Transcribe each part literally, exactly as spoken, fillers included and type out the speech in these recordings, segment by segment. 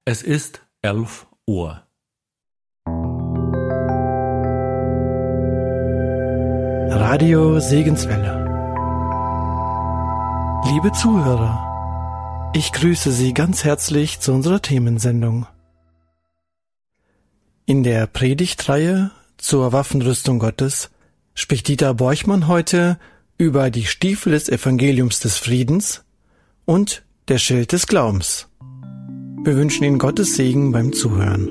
Es ist elf Uhr. Radio Segenswelle. Liebe Zuhörer, ich grüße Sie ganz herzlich zu unserer Themensendung. In der Predigtreihe zur Waffenrüstung Gottes spricht Dieter Borchmann heute über die Stiefel des Evangeliums des Friedens und der Schild des Glaubens. Wir wünschen Ihnen Gottes Segen beim Zuhören.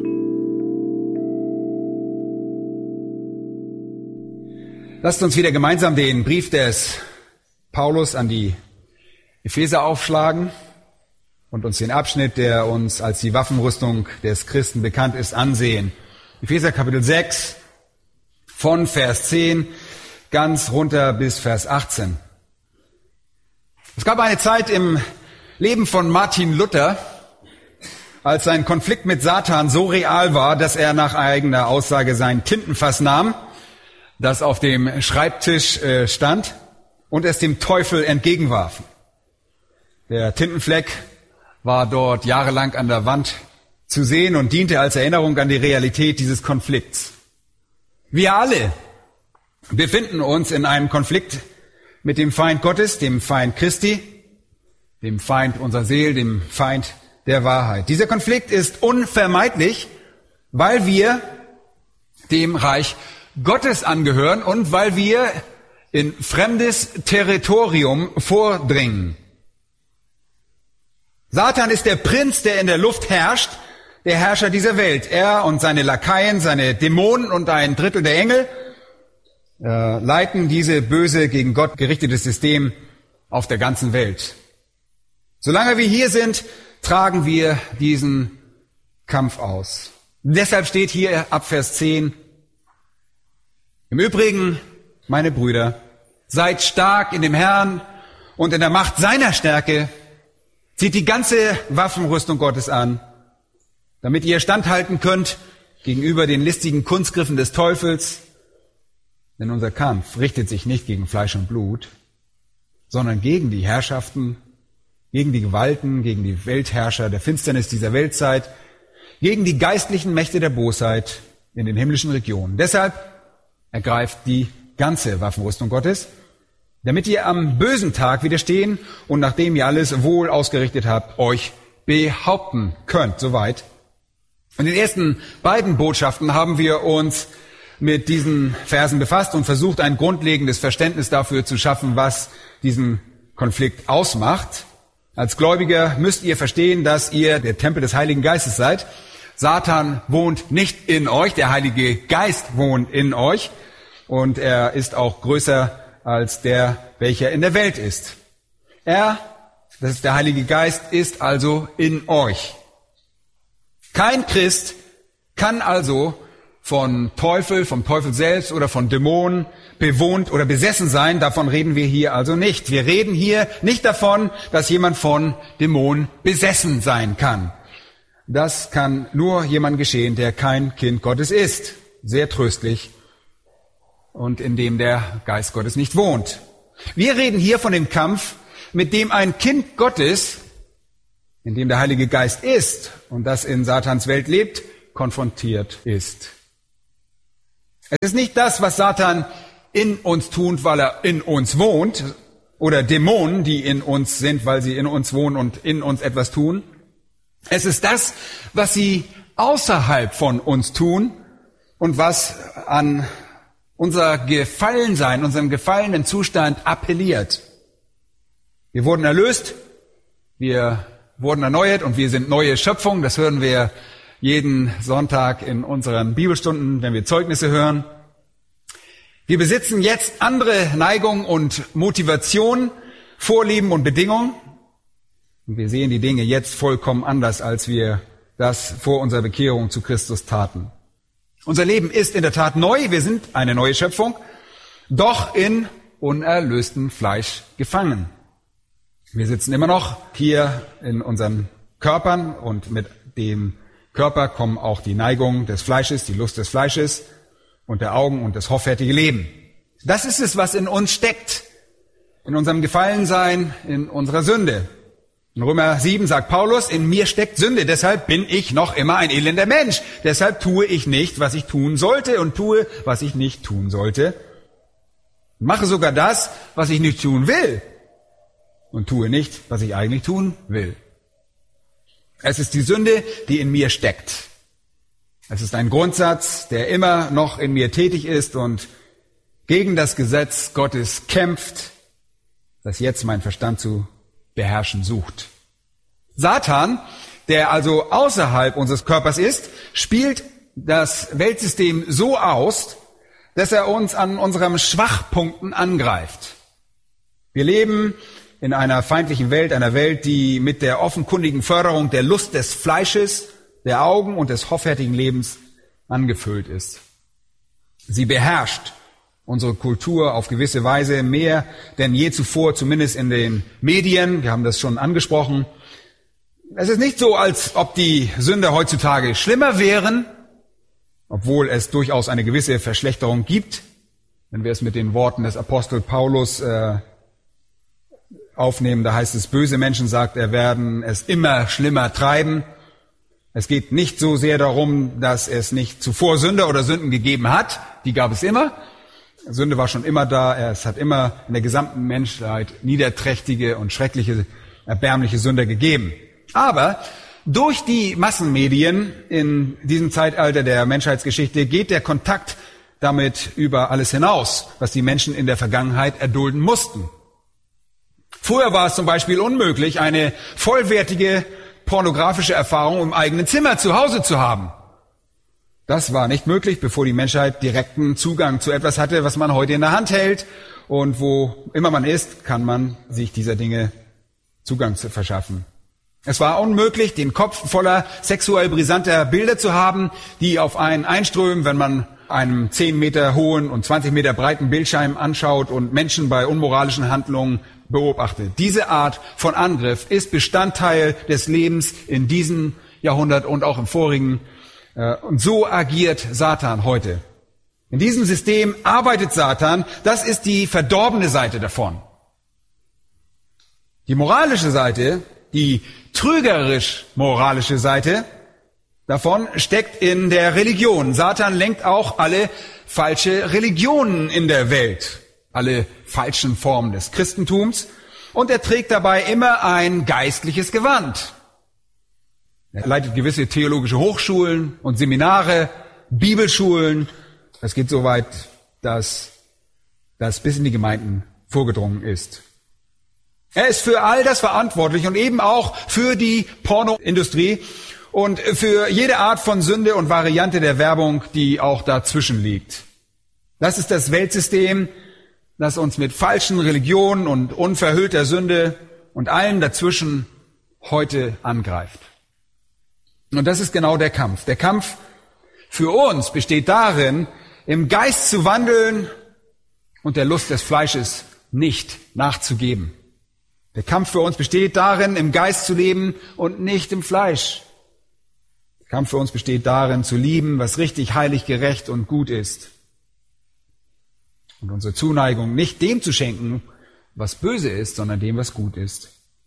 Lasst uns wieder gemeinsam den Brief des Paulus an die Epheser aufschlagen und uns den Abschnitt, der uns als die Waffenrüstung des Christen bekannt ist, ansehen. Epheser Kapitel sechs, von Vers zehn ganz runter bis Vers achtzehn. Es gab eine Zeit im Leben von Martin Luther, als sein Konflikt mit Satan so real war, dass er nach eigener Aussage sein Tintenfass nahm, das auf dem Schreibtisch äh, stand, und es dem Teufel entgegenwarf. Der Tintenfleck war dort jahrelang an der Wand zu sehen und diente als Erinnerung an die Realität dieses Konflikts. Wir alle befinden uns in einem Konflikt mit dem Feind Gottes, dem Feind Christi, dem Feind unserer Seele, dem Feind der Wahrheit. Dieser Konflikt ist unvermeidlich, weil wir dem Reich Gottes angehören und weil wir in fremdes Territorium vordringen. Satan ist der Prinz, der in der Luft herrscht, der Herrscher dieser Welt. Er und seine Lakaien, seine Dämonen und ein Drittel der Engel äh, leiten diese böse, gegen Gott gerichtete System auf der ganzen Welt. Solange wir hier sind, tragen wir diesen Kampf aus. Deshalb steht hier ab Vers zehn: Im Übrigen, meine Brüder, seid stark in dem Herrn und in der Macht seiner Stärke. Zieht die ganze Waffenrüstung Gottes an, damit ihr standhalten könnt gegenüber den listigen Kunstgriffen des Teufels. Denn unser Kampf richtet sich nicht gegen Fleisch und Blut, sondern gegen die Herrschaften, gegen die Gewalten, gegen die Weltherrscher der Finsternis dieser Weltzeit, gegen die geistlichen Mächte der Bosheit in den himmlischen Regionen. Deshalb ergreift die ganze Waffenrüstung Gottes, damit ihr am bösen Tag widerstehen und nachdem ihr alles wohl ausgerichtet habt, euch behaupten könnt. Soweit. In den ersten beiden Botschaften haben wir uns mit diesen Versen befasst und versucht, ein grundlegendes Verständnis dafür zu schaffen, was diesen Konflikt ausmacht. Als Gläubiger müsst ihr verstehen, dass ihr der Tempel des Heiligen Geistes seid. Satan wohnt nicht in euch, der Heilige Geist wohnt in euch und er ist auch größer als der, welcher in der Welt ist. Er, das ist der Heilige Geist, ist also in euch. Kein Christ kann also von Teufel, vom Teufel selbst oder von Dämonen bewohnt oder besessen sein. Davon reden wir hier also nicht. Wir reden hier nicht davon, dass jemand von Dämonen besessen sein kann. Das kann nur jemand geschehen, der kein Kind Gottes ist. Sehr tröstlich. Und in dem der Geist Gottes nicht wohnt. Wir reden hier von dem Kampf, mit dem ein Kind Gottes, in dem der Heilige Geist ist und das in Satans Welt lebt, konfrontiert ist. Es ist nicht das, was Satan in uns tut, weil er in uns wohnt, oder Dämonen, die in uns sind, weil sie in uns wohnen und in uns etwas tun. Es ist das, was sie außerhalb von uns tun und was an unser Gefallensein, unseren gefallenen Zustand appelliert. Wir wurden erlöst, wir wurden erneuert und wir sind neue Schöpfung. Das hören wir jeden Sonntag in unseren Bibelstunden, wenn wir Zeugnisse hören. Wir besitzen jetzt andere Neigungen und Motivationen, Vorlieben und Bedingungen. Und wir sehen die Dinge jetzt vollkommen anders, als wir das vor unserer Bekehrung zu Christus taten. Unser Leben ist in der Tat neu, wir sind eine neue Schöpfung, doch in unerlöstem Fleisch gefangen. Wir sitzen immer noch hier in unseren Körpern und mit dem Körper kommen auch die Neigungen des Fleisches, die Lust des Fleisches und der Augen und das hoffärtige Leben. Das ist es, was in uns steckt, in unserem Gefallensein, in unserer Sünde. In Römer sieben sagt Paulus, in mir steckt Sünde, deshalb bin ich noch immer ein elender Mensch. Deshalb tue ich nicht, was ich tun sollte und tue, was ich nicht tun sollte. Und mache sogar das, was ich nicht tun will und tue nicht, was ich eigentlich tun will. Es ist die Sünde, die in mir steckt. Es ist ein Grundsatz, der immer noch in mir tätig ist und gegen das Gesetz Gottes kämpft, das jetzt mein Verstand zu beherrschen sucht. Satan, der also außerhalb unseres Körpers ist, spielt das Weltsystem so aus, dass er uns an unseren Schwachpunkten angreift. Wir leben in einer feindlichen Welt, einer Welt, die mit der offenkundigen Förderung der Lust des Fleisches, der Augen und des hoffärtigen Lebens angefüllt ist. Sie beherrscht unsere Kultur auf gewisse Weise mehr denn je zuvor, zumindest in den Medien. Wir haben das schon angesprochen. Es ist nicht so, als ob die Sünder heutzutage schlimmer wären, obwohl es durchaus eine gewisse Verschlechterung gibt, wenn wir es mit den Worten des Apostel Paulus äh, aufnehmen. Da heißt es, böse Menschen, sagt er, werden es immer schlimmer treiben. Es geht nicht so sehr darum, dass es nicht zuvor Sünder oder Sünden gegeben hat. Die gab es immer. Sünde war schon immer da. Es hat immer in der gesamten Menschheit niederträchtige und schreckliche, erbärmliche Sünder gegeben. Aber durch die Massenmedien in diesem Zeitalter der Menschheitsgeschichte geht der Kontakt damit über alles hinaus, was die Menschen in der Vergangenheit erdulden mussten. Früher war es zum Beispiel unmöglich, eine vollwertige pornografische Erfahrung im eigenen Zimmer zu Hause zu haben. Das war nicht möglich, bevor die Menschheit direkten Zugang zu etwas hatte, was man heute in der Hand hält. Und wo immer man ist, kann man sich dieser Dinge Zugang zu verschaffen. Es war unmöglich, den Kopf voller sexuell brisanter Bilder zu haben, die auf einen einströmen, wenn man einen zehn Meter hohen und zwanzig Meter breiten Bildschirm anschaut und Menschen bei unmoralischen Handlungen beobachtet. Diese Art von Angriff ist Bestandteil des Lebens in diesem Jahrhundert und auch im vorigen. Und so agiert Satan heute. In diesem System arbeitet Satan. Das ist die verdorbene Seite davon. Die moralische Seite, die trügerisch-moralische Seite davon steckt in der Religion. Satan lenkt auch alle falsche Religionen in der Welt, alle falschen Formen des Christentums, und er trägt dabei immer ein geistliches Gewand. Er leitet gewisse theologische Hochschulen und Seminare, Bibelschulen. Es geht so weit, dass das bis in die Gemeinden vorgedrungen ist. Er ist für all das verantwortlich und eben auch für die Pornoindustrie und für jede Art von Sünde und Variante der Werbung, die auch dazwischen liegt. Das ist das Weltsystem, das uns mit falschen Religionen und unverhüllter Sünde und allem dazwischen heute angreift. Und das ist genau der Kampf. Der Kampf für uns besteht darin, im Geist zu wandeln und der Lust des Fleisches nicht nachzugeben. Der Kampf für uns besteht darin, im Geist zu leben und nicht im Fleisch. Der Kampf für uns besteht darin, zu lieben, was richtig, heilig, gerecht und gut ist. Und unsere Zuneigung nicht dem zu schenken, was böse ist, sondern dem, was gut ist.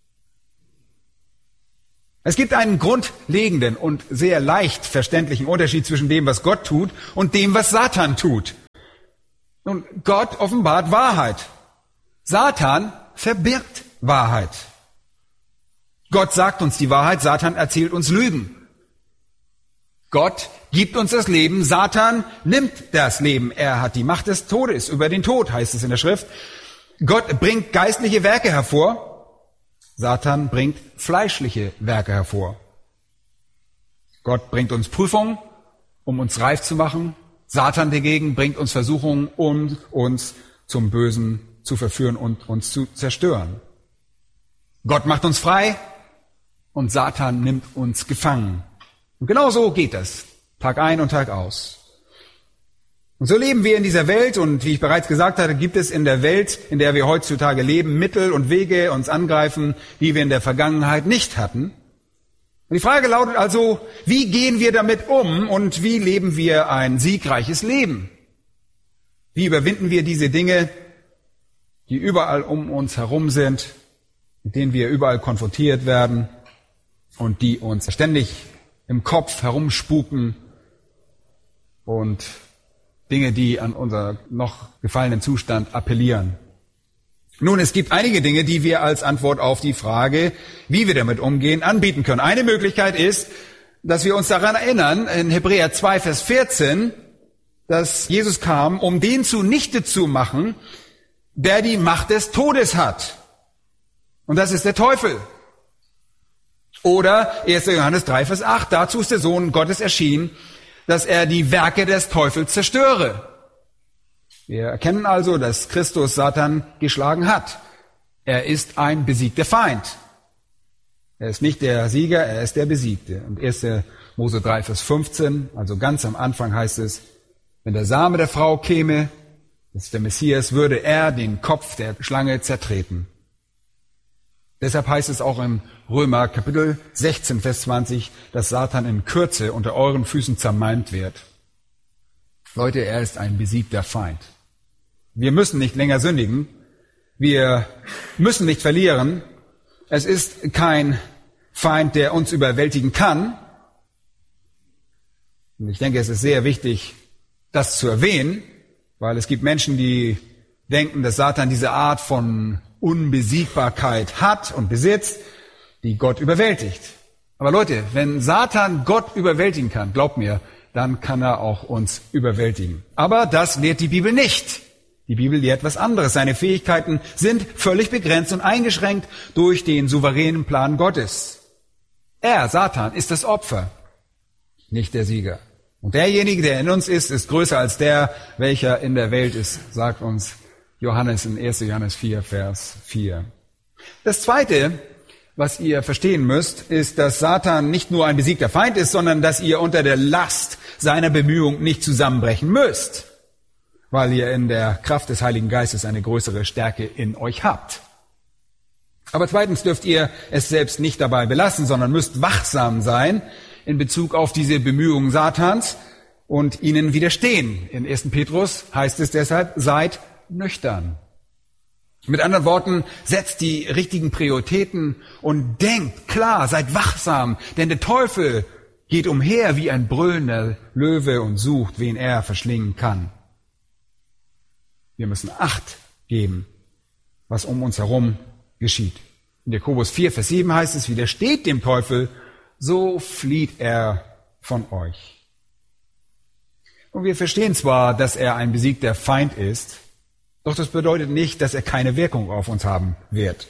Es gibt einen grundlegenden und sehr leicht verständlichen Unterschied zwischen dem, was Gott tut, und dem, was Satan tut. Und Gott offenbart Wahrheit. Satan verbirgt Wahrheit. Gott sagt uns die Wahrheit, Satan erzählt uns Lügen. Gott gibt uns das Leben, Satan nimmt das Leben. Er hat die Macht des Todes über den Tod, heißt es in der Schrift. Gott bringt geistliche Werke hervor, Satan bringt fleischliche Werke hervor. Gott bringt uns Prüfungen, um uns reif zu machen. Satan dagegen bringt uns Versuchungen, um uns zum Bösen zu verführen und uns zu zerstören. Gott macht uns frei und Satan nimmt uns gefangen. Und genau so geht das, Tag ein und Tag aus. Und so leben wir in dieser Welt, und wie ich bereits gesagt hatte, gibt es in der Welt, in der wir heutzutage leben, Mittel und Wege uns angreifen, die wir in der Vergangenheit nicht hatten. Und die Frage lautet also, wie gehen wir damit um und wie leben wir ein siegreiches Leben? Wie überwinden wir diese Dinge, die überall um uns herum sind? mit denen wir überall konfrontiert werden und die uns ständig im Kopf herumspuken und Dinge, die an unser noch gefallenen Zustand appellieren. Nun, es gibt einige Dinge, die wir als Antwort auf die Frage, wie wir damit umgehen, anbieten können. Eine Möglichkeit ist, dass wir uns daran erinnern, in Hebräer zwei, Vers vierzehn, dass Jesus kam, um den zunichte zu machen, der die Macht des Todes hat. Und das ist der Teufel. Oder erster Johannes drei, Vers acht, dazu ist der Sohn Gottes erschienen, dass er die Werke des Teufels zerstöre. Wir erkennen also, dass Christus Satan geschlagen hat. Er ist ein besiegter Feind. Er ist nicht der Sieger, er ist der Besiegte. Und erster Mose drei, Vers fünfzehn, also ganz am Anfang heißt es, wenn der Same der Frau käme, das ist der Messias, würde er den Kopf der Schlange zertreten. Deshalb heißt es auch im Römer Kapitel sechzehn, Vers zwanzig, dass Satan in Kürze unter euren Füßen zermalmt wird. Leute, er ist ein besiegter Feind. Wir müssen nicht länger sündigen. Wir müssen nicht verlieren. Es ist kein Feind, der uns überwältigen kann. Und ich denke, es ist sehr wichtig, das zu erwähnen, weil es gibt Menschen, die denken, dass Satan diese Art von Unbesiegbarkeit hat und besitzt, die Gott überwältigt. Aber Leute, wenn Satan Gott überwältigen kann, glaubt mir, dann kann er auch uns überwältigen. Aber das lehrt die Bibel nicht. Die Bibel lehrt was anderes. Seine Fähigkeiten sind völlig begrenzt und eingeschränkt durch den souveränen Plan Gottes. Er, Satan, ist das Opfer, nicht der Sieger. Und derjenige, der in uns ist, ist größer als der, welcher in der Welt ist, sagt uns Johannes in erster Johannes vier, Vers vier. Das Zweite, was ihr verstehen müsst, ist, dass Satan nicht nur ein besiegter Feind ist, sondern dass ihr unter der Last seiner Bemühungen nicht zusammenbrechen müsst, weil ihr in der Kraft des Heiligen Geistes eine größere Stärke in euch habt. Aber zweitens dürft ihr es selbst nicht dabei belassen, sondern müsst wachsam sein in Bezug auf diese Bemühungen Satans und ihnen widerstehen. In erster Petrus heißt es deshalb, seid nüchtern. Mit anderen Worten, setzt die richtigen Prioritäten und denkt klar, seid wachsam, denn der Teufel geht umher wie ein brüllender Löwe und sucht, wen er verschlingen kann. Wir müssen Acht geben, was um uns herum geschieht. In Jakobus vier, Vers sieben heißt es, widersteht dem Teufel, so flieht er von euch. Und wir verstehen zwar, dass er ein besiegter Feind ist, doch das bedeutet nicht, dass er keine Wirkung auf uns haben wird.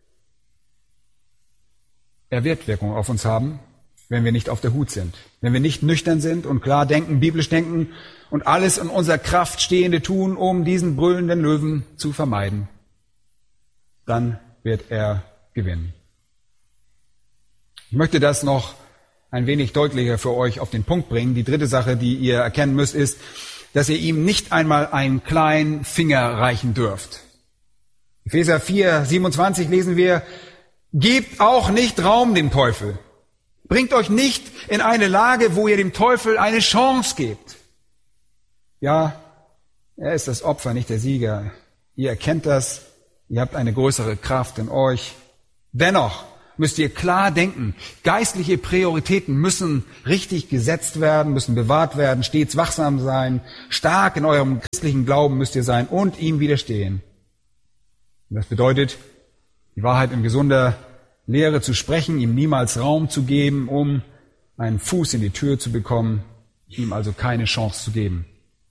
Er wird Wirkung auf uns haben, wenn wir nicht auf der Hut sind, wenn wir nicht nüchtern sind und klar denken, biblisch denken und alles in unserer Kraft Stehende tun, um diesen brüllenden Löwen zu vermeiden. Dann wird er gewinnen. Ich möchte das noch ein wenig deutlicher für euch auf den Punkt bringen. Die dritte Sache, die ihr erkennen müsst, ist, dass ihr ihm nicht einmal einen kleinen Finger reichen dürft. Epheser vier, siebenundzwanzig lesen wir, gebt auch nicht Raum dem Teufel. Bringt euch nicht in eine Lage, wo ihr dem Teufel eine Chance gebt. Ja, er ist das Opfer, nicht der Sieger. Ihr erkennt das, ihr habt eine größere Kraft in euch. Dennoch müsst ihr klar denken, geistliche Prioritäten müssen richtig gesetzt werden, müssen bewahrt werden, stets wachsam sein, stark in eurem christlichen Glauben müsst ihr sein und ihm widerstehen. Und das bedeutet, die Wahrheit in gesunder Lehre zu sprechen, ihm niemals Raum zu geben, um einen Fuß in die Tür zu bekommen, ihm also keine Chance zu geben.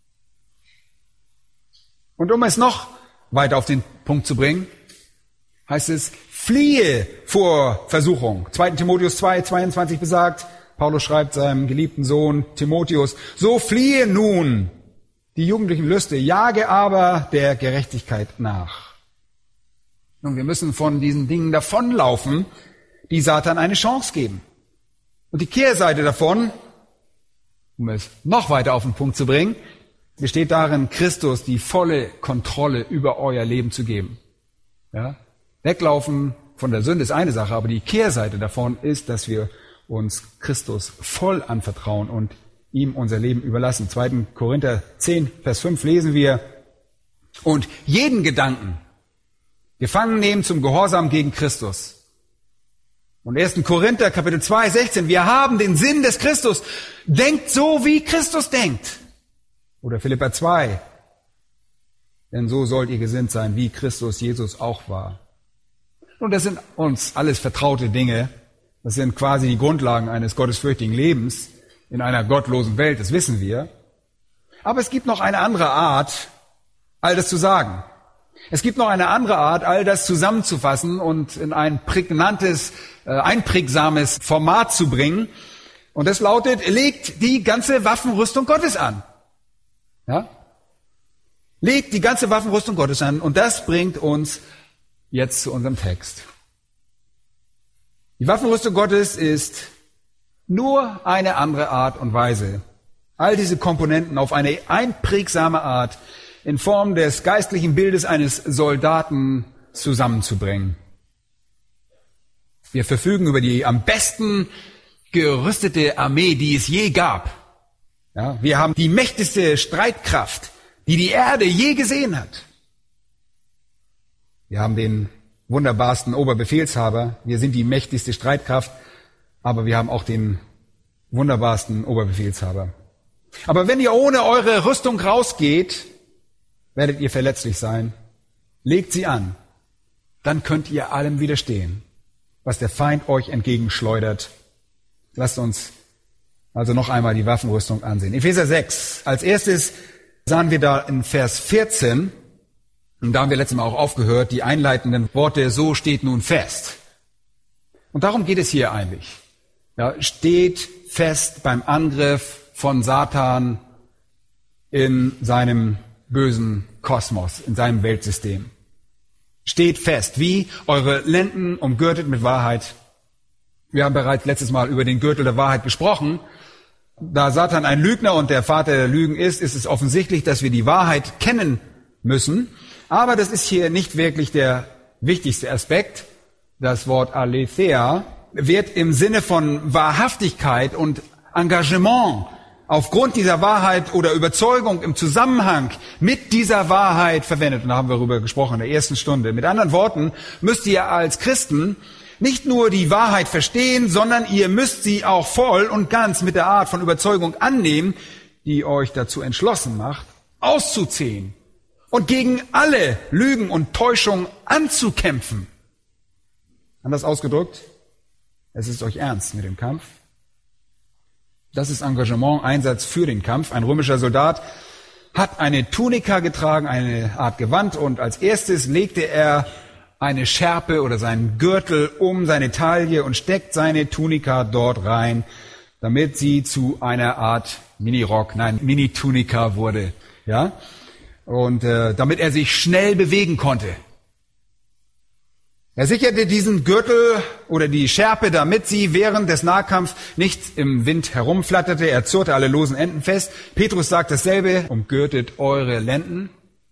Und um es noch weiter auf den Punkt zu bringen, heißt es, fliehe vor Versuchung. zweiter Timotheus zwei, zweiundzwanzig besagt, Paulus schreibt seinem geliebten Sohn Timotheus, so fliehe nun die jugendlichen Lüste, jage aber der Gerechtigkeit nach. Nun, wir müssen von diesen Dingen davonlaufen, die Satan eine Chance geben. Und die Kehrseite davon, um es noch weiter auf den Punkt zu bringen, besteht darin, Christus die volle Kontrolle über euer Leben zu geben. Ja? Weglaufen von der Sünde ist eine Sache, aber die Kehrseite davon ist, dass wir uns Christus voll anvertrauen und ihm unser Leben überlassen. zweiter Korinther zehn, Vers fünf lesen wir, und jeden Gedanken gefangen nehmen zum Gehorsam gegen Christus. Und ersten Korinther, Kapitel zwei, sechzehn, wir haben den Sinn des Christus. Denkt so, wie Christus denkt. Oder Philipper zwei, denn so sollt ihr gesinnt sein, wie Christus Jesus auch war. Und das sind uns alles vertraute Dinge. Das sind quasi die Grundlagen eines gottesfürchtigen Lebens in einer gottlosen Welt, das wissen wir. Aber es gibt noch eine andere Art, all das zu sagen. Es gibt noch eine andere Art, all das zusammenzufassen und in ein prägnantes, äh, einprägsames Format zu bringen. Und das lautet, legt die ganze Waffenrüstung Gottes an. Ja? Legt die ganze Waffenrüstung Gottes an. Und das bringt uns jetzt zu unserem Text. Die Waffenrüstung Gottes ist nur eine andere Art und Weise, all diese Komponenten auf eine einprägsame Art in Form des geistlichen Bildes eines Soldaten zusammenzubringen. Wir verfügen über die am besten gerüstete Armee, die es je gab. Ja, wir haben die mächtigste Streitkraft, die die Erde je gesehen hat. Wir haben den wunderbarsten Oberbefehlshaber. Wir sind die mächtigste Streitkraft, aber wir haben auch den wunderbarsten Oberbefehlshaber. Aber wenn ihr ohne eure Rüstung rausgeht, werdet ihr verletzlich sein. Legt sie an. Dann könnt ihr allem widerstehen, was der Feind euch entgegenschleudert. Lasst uns also noch einmal die Waffenrüstung ansehen. Epheser sechs. Als erstes sahen wir da in Vers vierzehn, und da haben wir letztes Mal auch aufgehört, die einleitenden Worte, so steht nun fest. Und darum geht es hier eigentlich. Ja, steht fest beim Angriff von Satan in seinem bösen Kosmos, in seinem Weltsystem. Steht fest, wie eure Lenden umgürtet mit Wahrheit. Wir haben bereits letztes Mal über den Gürtel der Wahrheit gesprochen. Da Satan ein Lügner und der Vater der Lügen ist, ist es offensichtlich, dass wir die Wahrheit kennen müssen. Aber das ist hier nicht wirklich der wichtigste Aspekt. Das Wort Aletheia wird im Sinne von Wahrhaftigkeit und Engagement aufgrund dieser Wahrheit oder Überzeugung im Zusammenhang mit dieser Wahrheit verwendet. Und da haben wir darüber gesprochen in der ersten Stunde. Mit anderen Worten, müsst ihr als Christen nicht nur die Wahrheit verstehen, sondern ihr müsst sie auch voll und ganz mit der Art von Überzeugung annehmen, die euch dazu entschlossen macht, auszuziehen und gegen alle Lügen und Täuschung anzukämpfen. Anders ausgedrückt, es ist euch ernst mit dem Kampf. Das ist Engagement, Einsatz für den Kampf. Ein römischer Soldat hat eine Tunika getragen, eine Art Gewand, und als erstes legte er eine Schärpe oder seinen Gürtel um seine Taille und steckt seine Tunika dort rein, damit sie zu einer Art Mini-Rock, nein, Mini-Tunika wurde, ja, und äh, damit er sich schnell bewegen konnte. Er sicherte diesen Gürtel oder die Schärpe, damit sie während des Nahkampfs nicht im Wind herumflatterte. Er zurrte alle losen Enden fest. Petrus sagt dasselbe: umgürtet eure Lenden.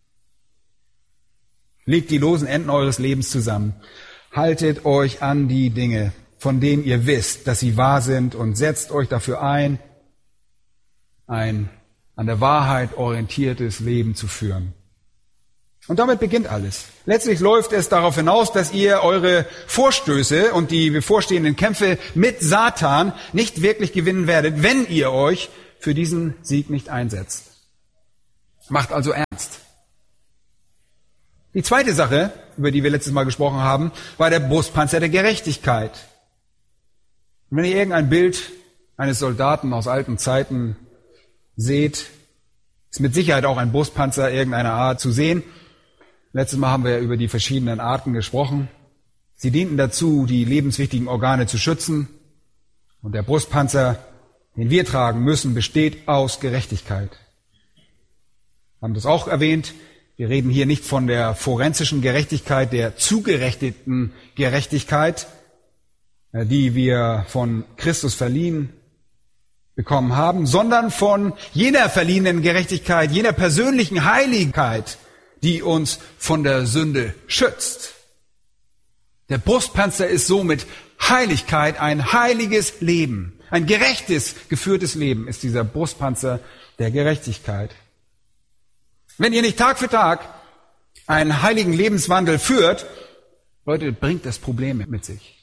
Legt die losen Enden eures Lebens zusammen. Haltet euch an die Dinge, von denen ihr wisst, dass sie wahr sind, und setzt euch dafür ein, ein an der Wahrheit orientiertes Leben zu führen. Und damit beginnt alles. Letztlich läuft es darauf hinaus, dass ihr eure Vorstöße und die bevorstehenden Kämpfe mit Satan nicht wirklich gewinnen werdet, wenn ihr euch für diesen Sieg nicht einsetzt. Macht also ernst. Die zweite Sache, über die wir letztes Mal gesprochen haben, war der Brustpanzer der Gerechtigkeit. Und wenn ihr irgendein Bild eines Soldaten aus alten Zeiten seht, ist mit Sicherheit auch ein Brustpanzer irgendeiner Art zu sehen. Letztes Mal haben wir ja über die verschiedenen Arten gesprochen. Sie dienten dazu, die lebenswichtigen Organe zu schützen. Und der Brustpanzer, den wir tragen müssen, besteht aus Gerechtigkeit. Wir haben das auch erwähnt. Wir reden hier nicht von der forensischen Gerechtigkeit, der zugerechteten Gerechtigkeit, die wir von Christus verliehen bekommen haben, sondern von jener verliehenen Gerechtigkeit, jener persönlichen Heiligkeit, die uns von der Sünde schützt. Der Brustpanzer ist somit Heiligkeit, ein heiliges Leben. Ein gerechtes, geführtes Leben ist dieser Brustpanzer der Gerechtigkeit. Wenn ihr nicht Tag für Tag einen heiligen Lebenswandel führt, Leute, bringt das Probleme mit sich.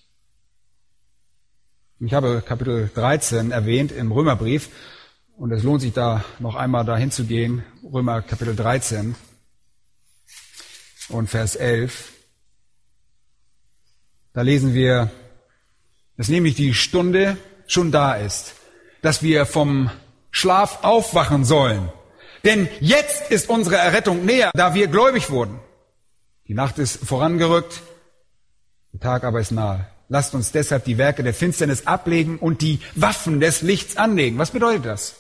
Ich habe Kapitel dreizehn erwähnt im Römerbrief und es lohnt sich da noch einmal dahin zu gehen. Römer Kapitel dreizehn und Vers elf. Da lesen wir, dass nämlich die Stunde schon da ist, dass wir vom Schlaf aufwachen sollen. Denn jetzt ist unsere Errettung näher, da wir gläubig wurden. Die Nacht ist vorangerückt, der Tag aber ist nahe. Lasst uns deshalb die Werke der Finsternis ablegen und die Waffen des Lichts anlegen. Was bedeutet das?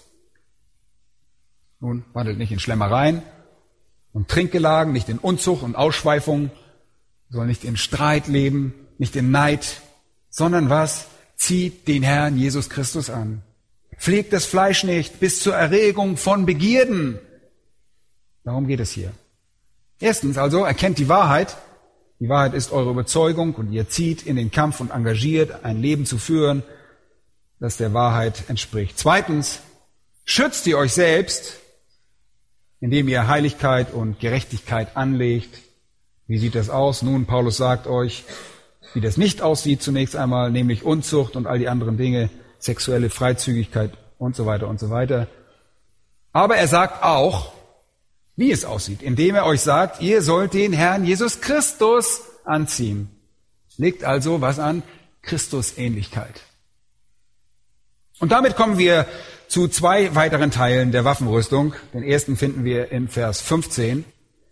Nun, wandelt nicht in Schlemmereien und Trinkgelagen, nicht in Unzucht und Ausschweifung, soll nicht in Streit leben, nicht in Neid, sondern was? Zieht den Herrn Jesus Christus an. Pflegt das Fleisch nicht bis zur Erregung von Begierden. Darum geht es hier. Erstens also, erkennt die Wahrheit. Die Wahrheit ist eure Überzeugung und ihr zieht in den Kampf und engagiert, ein Leben zu führen, das der Wahrheit entspricht. Zweitens, schützt ihr euch selbst, indem ihr Heiligkeit und Gerechtigkeit anlegt. Wie sieht das aus? Nun, Paulus sagt euch, wie das nicht aussieht zunächst einmal, nämlich Unzucht und all die anderen Dinge, sexuelle Freizügigkeit und so weiter und so weiter. Aber er sagt auch, wie es aussieht, indem er euch sagt, ihr sollt den Herrn Jesus Christus anziehen. Legt also was an? Christusähnlichkeit. Und damit kommen wir zu zwei weiteren Teilen der Waffenrüstung. Den ersten finden wir in Vers fünfzehn.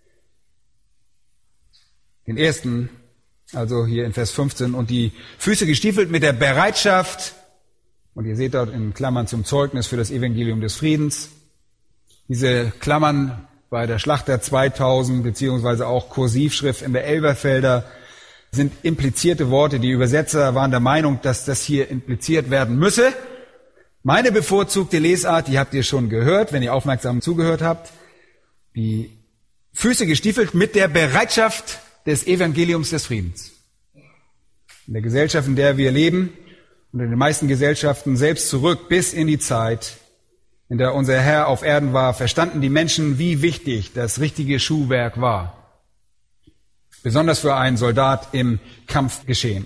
Den ersten Also hier in Vers fünfzehn, und die Füße gestiefelt mit der Bereitschaft, und ihr seht dort in Klammern zum Zeugnis für das Evangelium des Friedens. Diese Klammern bei der Schlachter zweitausend, beziehungsweise auch Kursivschrift in der Elberfelder, sind implizierte Worte. Die Übersetzer waren der Meinung, dass das hier impliziert werden müsse. Meine bevorzugte Lesart, die habt ihr schon gehört, wenn ihr aufmerksam zugehört habt. Die Füße gestiefelt mit der Bereitschaft des Evangeliums des Friedens. In der Gesellschaft, in der wir leben, und in den meisten Gesellschaften selbst zurück bis in die Zeit, in der unser Herr auf Erden war, verstanden die Menschen, wie wichtig das richtige Schuhwerk war. Besonders für einen Soldat im Kampfgeschehen.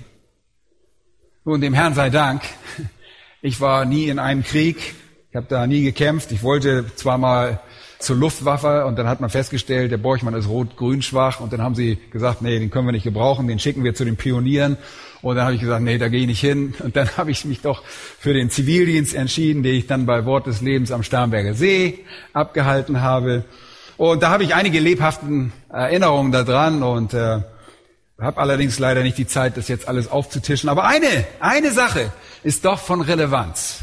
Nun, dem Herrn sei Dank, ich war nie in einem Krieg, ich habe da nie gekämpft. Ich wollte zwar mal zur Luftwaffe und dann hat man festgestellt, der Borchmann ist rot-grün schwach und dann haben sie gesagt, nee, den können wir nicht gebrauchen, den schicken wir zu den Pionieren. Und dann habe ich gesagt, nee, da gehe ich nicht hin. Und dann habe ich mich doch für den Zivildienst entschieden, den ich dann bei Wort des Lebens am Starnberger See abgehalten habe. Und da habe ich einige lebhaften Erinnerungen daran und äh, habe allerdings leider nicht die Zeit, das jetzt alles aufzutischen. Aber eine, eine Sache ist doch von Relevanz.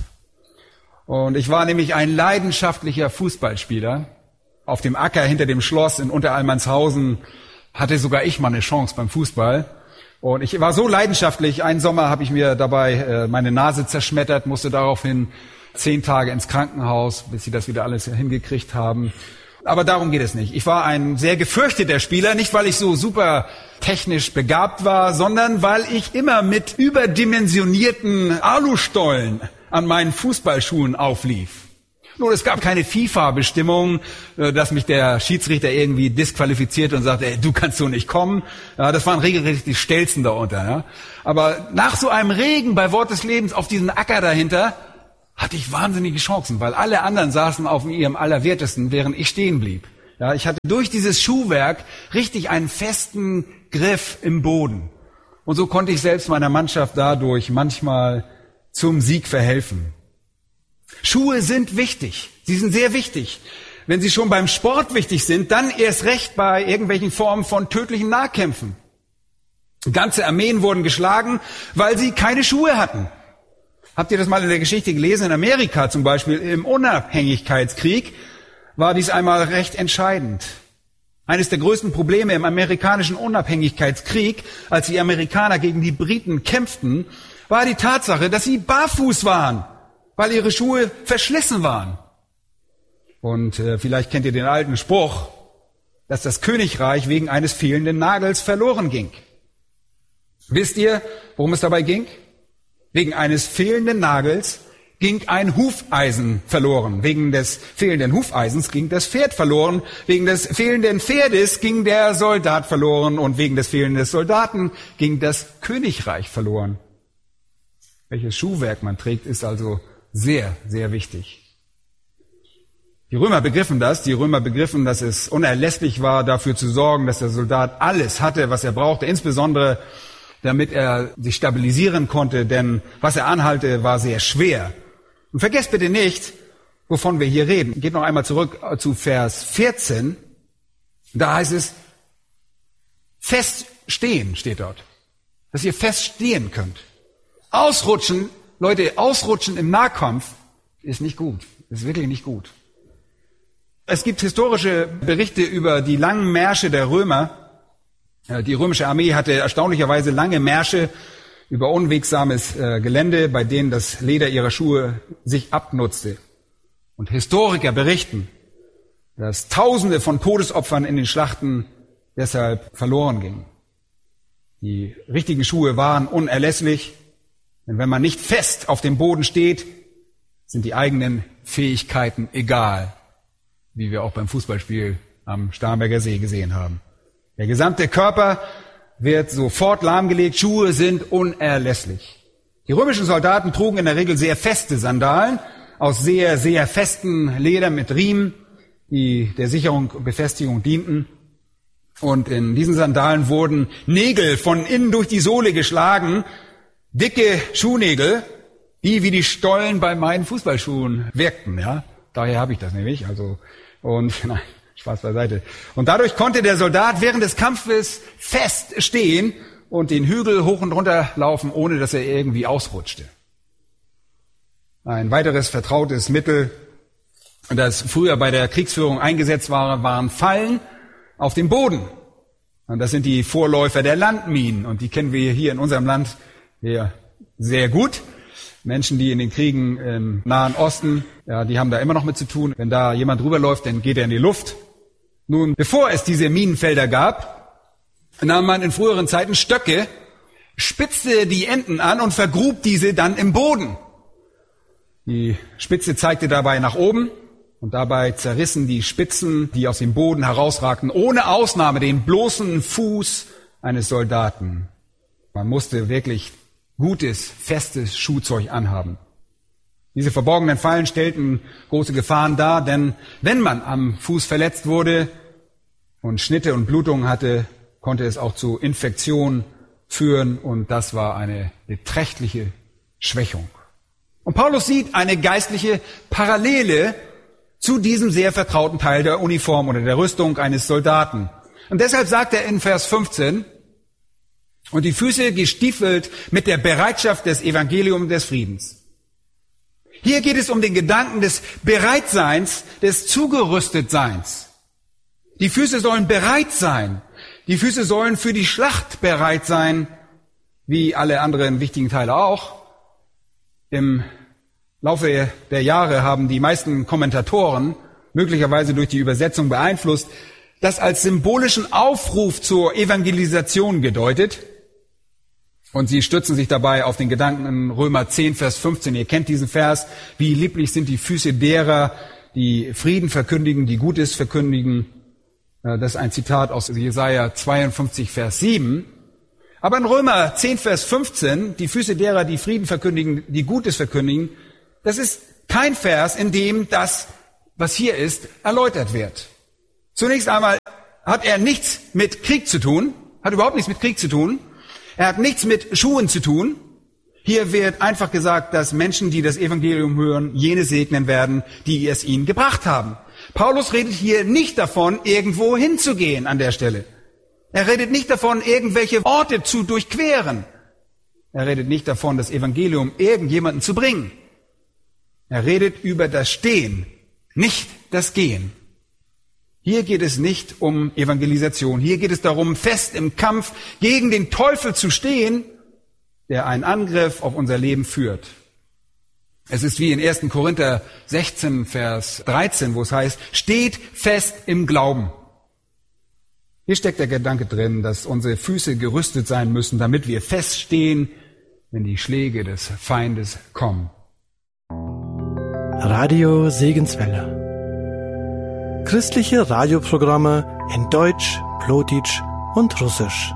Und ich war nämlich ein leidenschaftlicher Fußballspieler. Auf dem Acker hinter dem Schloss in Unteralmannshausen hatte sogar ich mal eine Chance beim Fußball. Und ich war so leidenschaftlich, einen Sommer habe ich mir dabei äh, meine Nase zerschmettert, musste daraufhin zehn Tage ins Krankenhaus, bis sie das wieder alles hingekriegt haben. Aber darum geht es nicht. Ich war ein sehr gefürchteter Spieler, nicht weil ich so super technisch begabt war, sondern weil ich immer mit überdimensionierten Alustollen an meinen Fußballschuhen auflief. Nun, es gab keine FIFA-Bestimmung, dass mich der Schiedsrichter irgendwie disqualifiziert und sagte, ey, du kannst so nicht kommen. Ja, das waren regelrecht die Stelzen da unter. Ja. Aber nach so einem Regen bei Wort des Lebens auf diesen Acker dahinter hatte ich wahnsinnige Chancen, weil alle anderen saßen auf ihrem Allerwertesten, während ich stehen blieb. Ja, ich hatte durch dieses Schuhwerk richtig einen festen Griff im Boden. Und so konnte ich selbst meiner Mannschaft dadurch manchmal zum Sieg verhelfen. Schuhe sind wichtig. Sie sind sehr wichtig. Wenn sie schon beim Sport wichtig sind, dann erst recht bei irgendwelchen Formen von tödlichen Nahkämpfen. Ganze Armeen wurden geschlagen, weil sie keine Schuhe hatten. Habt ihr das mal in der Geschichte gelesen? In Amerika zum Beispiel, im Unabhängigkeitskrieg, war dies einmal recht entscheidend. Eines der größten Probleme im amerikanischen Unabhängigkeitskrieg, als die Amerikaner gegen die Briten kämpften, war die Tatsache, dass sie barfuß waren, weil ihre Schuhe verschlissen waren. Und äh, vielleicht kennt ihr den alten Spruch, dass das Königreich wegen eines fehlenden Nagels verloren ging. Wisst ihr, worum es dabei ging? Wegen eines fehlenden Nagels, ging ein Hufeisen verloren. Wegen des fehlenden Hufeisens ging das Pferd verloren. Wegen des fehlenden Pferdes ging der Soldat verloren. Und wegen des fehlenden Soldaten ging das Königreich verloren. Welches Schuhwerk man trägt, ist also sehr, sehr wichtig. Die Römer begriffen das. Die Römer begriffen, dass es unerlässlich war, dafür zu sorgen, dass der Soldat alles hatte, was er brauchte, insbesondere damit er sich stabilisieren konnte, denn was er anhatte, war sehr schwer. Und vergesst bitte nicht, wovon wir hier reden. Geht noch einmal zurück zu Vers vierzehn. Da heißt es, fest stehen steht dort. Dass ihr fest stehen könnt. Ausrutschen, Leute, ausrutschen im Nahkampf ist nicht gut. Ist wirklich nicht gut. Es gibt historische Berichte über die langen Märsche der Römer. Die römische Armee hatte erstaunlicherweise lange Märsche über unwegsames äh, Gelände, bei denen das Leder ihrer Schuhe sich abnutzte. Und Historiker berichten, dass Tausende von Todesopfern in den Schlachten deshalb verloren gingen. Die richtigen Schuhe waren unerlässlich, denn wenn man nicht fest auf dem Boden steht, sind die eigenen Fähigkeiten egal, wie wir auch beim Fußballspiel am Starnberger See gesehen haben. Der gesamte Körper wird sofort lahmgelegt, Schuhe sind unerlässlich. Die römischen Soldaten trugen in der Regel sehr feste Sandalen aus sehr, sehr festem Leder mit Riemen, die der Sicherung und Befestigung dienten. Und in diesen Sandalen wurden Nägel von innen durch die Sohle geschlagen, dicke Schuhnägel, die wie die Stollen bei meinen Fußballschuhen wirkten. Ja, daher habe ich das nämlich. Also und nein. Spaß beiseite. Und dadurch konnte der Soldat während des Kampfes fest stehen und den Hügel hoch und runter laufen, ohne dass er irgendwie ausrutschte. Ein weiteres vertrautes Mittel, das früher bei der Kriegsführung eingesetzt war, waren Fallen auf dem Boden. Und das sind die Vorläufer der Landminen. Und die kennen wir hier in unserem Land hier sehr gut. Menschen, die in den Kriegen im Nahen Osten, ja, die haben da immer noch mit zu tun. Wenn da jemand rüberläuft, dann geht er in die Luft. Nun, bevor es diese Minenfelder gab, nahm man in früheren Zeiten Stöcke, spitzte die Enden an und vergrub diese dann im Boden. Die Spitze zeigte dabei nach oben und dabei zerrissen die Spitzen, die aus dem Boden herausragten, ohne Ausnahme den bloßen Fuß eines Soldaten. Man musste wirklich gutes, festes Schuhzeug anhaben. Diese verborgenen Fallen stellten große Gefahren dar, denn wenn man am Fuß verletzt wurde und Schnitte und Blutungen hatte, konnte es auch zu Infektionen führen und das war eine beträchtliche Schwächung. Und Paulus sieht eine geistliche Parallele zu diesem sehr vertrauten Teil der Uniform oder der Rüstung eines Soldaten. Und deshalb sagt er in Vers fünfzehn, und die Füße gestiefelt mit der Bereitschaft des Evangeliums des Friedens. Hier geht es um den Gedanken des Bereitseins, des Zugerüstetseins. Die Füße sollen bereit sein. Die Füße sollen für die Schlacht bereit sein, wie alle anderen wichtigen Teile auch. Im Laufe der Jahre haben die meisten Kommentatoren, möglicherweise durch die Übersetzung beeinflusst, das als symbolischen Aufruf zur Evangelisation gedeutet. Und sie stützen sich dabei auf den Gedanken in Römer zehn, Vers fünfzehn. Ihr kennt diesen Vers. Wie lieblich sind die Füße derer, die Frieden verkündigen, die Gutes verkündigen. Das ist ein Zitat aus Jesaja zweiundfünfzig, Vers sieben. Aber in Römer zehn, Vers fünfzehn, die Füße derer, die Frieden verkündigen, die Gutes verkündigen, das ist kein Vers, in dem das, was hier ist, erläutert wird. Zunächst einmal hat er nichts mit Krieg zu tun, hat überhaupt nichts mit Krieg zu tun. Er hat nichts mit Schuhen zu tun. Hier wird einfach gesagt, dass Menschen, die das Evangelium hören, jene segnen werden, die es ihnen gebracht haben. Paulus redet hier nicht davon, irgendwo hinzugehen an der Stelle. Er redet nicht davon, irgendwelche Orte zu durchqueren. Er redet nicht davon, das Evangelium irgendjemanden zu bringen. Er redet über das Stehen, nicht das Gehen. Hier geht es nicht um Evangelisation. Hier geht es darum, fest im Kampf gegen den Teufel zu stehen, der einen Angriff auf unser Leben führt. Es ist wie in ersten Korinther sechzehn, Vers dreizehn, wo es heißt, steht fest im Glauben. Hier steckt der Gedanke drin, dass unsere Füße gerüstet sein müssen, damit wir feststehen, wenn die Schläge des Feindes kommen. Radio Segenswelle. Christliche Radioprogramme in Deutsch, Plotitsch und Russisch.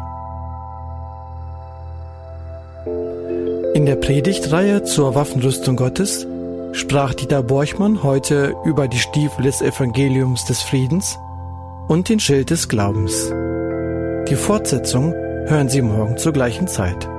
In der Predigtreihe zur Waffenrüstung Gottes sprach Dieter Borchmann heute über die Stiefel des Evangeliums des Friedens und den Schild des Glaubens. Die Fortsetzung hören Sie morgen zur gleichen Zeit.